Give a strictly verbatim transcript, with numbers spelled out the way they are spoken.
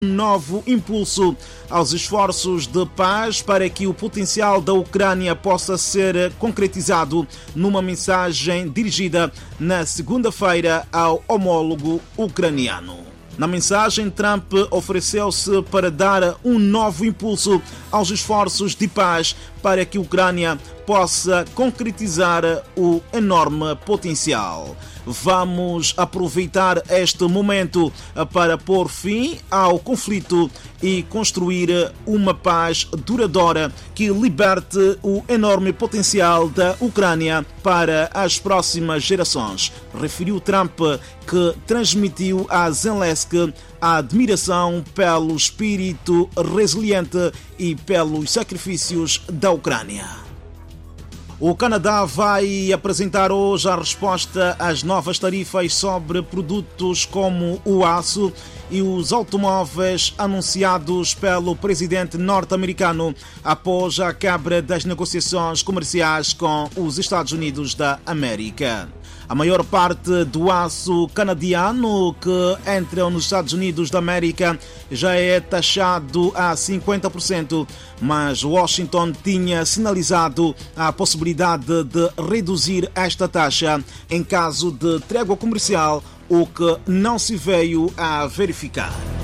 novo impulso aos esforços de paz para que o potencial da Ucrânia possa ser concretizado numa mensagem dirigida na segunda-feira ao homólogo ucraniano. Na mensagem, Trump ofereceu-se para dar um novo impulso aos esforços de paz para que a Ucrânia possa concretizar o enorme potencial. Vamos aproveitar este momento para pôr fim ao conflito e construir uma paz duradoura que liberte o enorme potencial da Ucrânia para as próximas gerações, referiu Trump, que transmitiu a Zelensky a admiração pelo espírito resiliente e pelos sacrifícios da Ucrânia. O Canadá vai apresentar hoje a resposta às novas tarifas sobre produtos como o aço e os automóveis anunciados pelo presidente norte-americano após a quebra das negociações comerciais com os Estados Unidos da América. A maior parte do aço canadiano que entra nos Estados Unidos da América já é taxado a cinquenta por cento, mas Washington tinha sinalizado a possibilidade de reduzir esta taxa em caso de trégua comercial, o que não se veio a verificar.